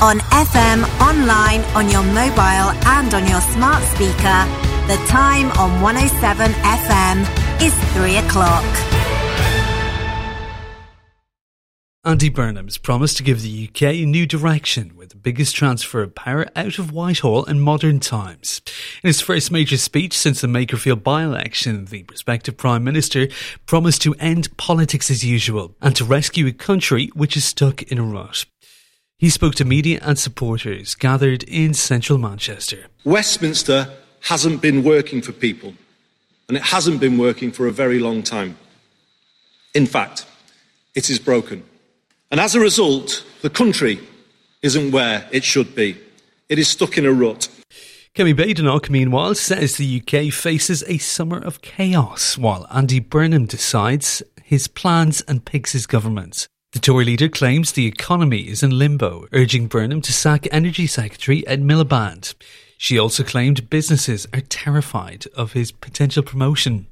On FM, online, on your mobile and on your smart speaker, the time on 107 FM is 3 o'clock. Andy Burnham's promised to give the UK a new direction with the biggest transfer of power out of Whitehall in modern times. In his first major speech since the Makerfield by-election, the prospective Prime Minister promised to end politics as usual and to rescue a country which is stuck in a rut. He spoke to media and supporters gathered in central Manchester. Westminster hasn't been working for people, and it hasn't been working for a very long time. In fact, it is broken. And as a result, the country isn't where it should be. It is stuck in a rut. Kemi Badenoch, meanwhile, says the UK faces a summer of chaos, while Andy Burnham decides his plans and picks his government. The Tory leader claims the economy is in limbo, urging Burnham to sack Energy Secretary Ed Miliband. She also claimed businesses are terrified of his potential promotion.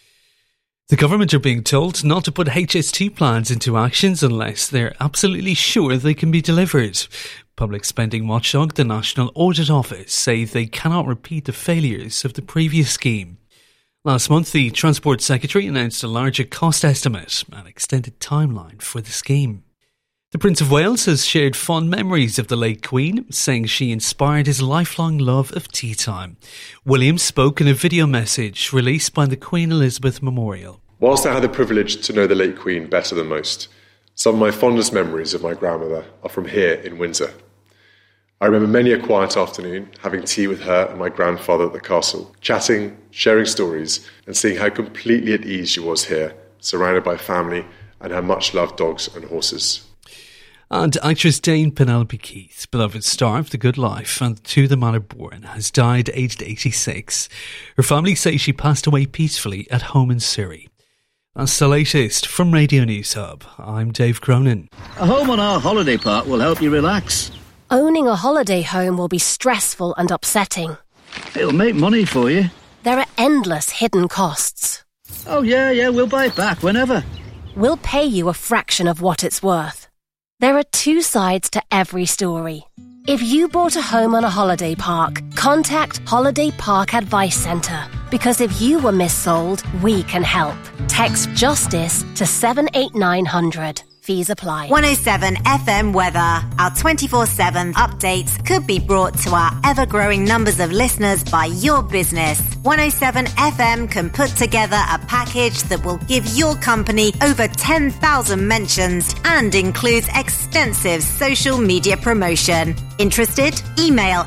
The government are being told not to put HS2 plans into actions unless they're absolutely sure they can be delivered. Public spending watchdog, the National Audit Office, say they cannot repeat the failures of the previous scheme. Last month, the Transport Secretary announced a larger cost estimate and extended timeline for the scheme. The Prince of Wales has shared fond memories of the late Queen, saying she inspired his lifelong love of tea time. William spoke in a video message released by the Queen Elizabeth Memorial. Whilst I had the privilege to know the late Queen better than most, some of my fondest memories of my grandmother are from here in Windsor. I remember many a quiet afternoon having tea with her and my grandfather at the castle, chatting, sharing stories, and seeing how completely at ease she was here, surrounded by family and her much-loved dogs and horses. And actress Dame Penelope Keith, beloved star of The Good Life and To the Manor Born, has died aged 86. Her family say she passed away peacefully at home in Surrey. That's the latest from Radio News Hub. I'm Dave Cronin. A home on our holiday park will help you relax. Owning a holiday home will be stressful and upsetting. It'll make money for you. There are endless hidden costs. Oh yeah, we'll buy it back whenever. We'll pay you a fraction of what it's worth. There are two sides to every story. If you bought a home on a holiday park, contact Holiday Park Advice Centre. Because if you were missold, we can help. Text JUSTICE to 78900. Fees apply. 107 FM weather. Our 24/7 updates could be brought to our ever-growing numbers of listeners by your business. 107 FM can put together a package that will give your company over 10,000 mentions and includes extensive social media promotion. Interested? Email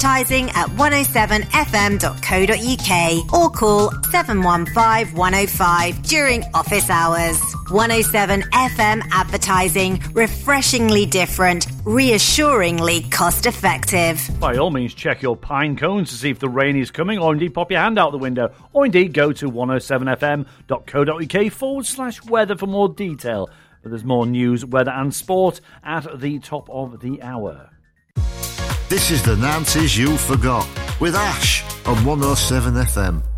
advertising@107fm.co.uk or call 715 105 during office hours. 107 FM advertising, refreshingly different, reassuringly cost-effective. By all means, check your pine cones to see if the rain is coming, or indeed pop your hand out the window, or indeed go to 107fm.co.uk/weather for more detail. But there's more news, weather and sport at the top of the hour. This is the Nancy's You Forgot with Ash on 107 FM.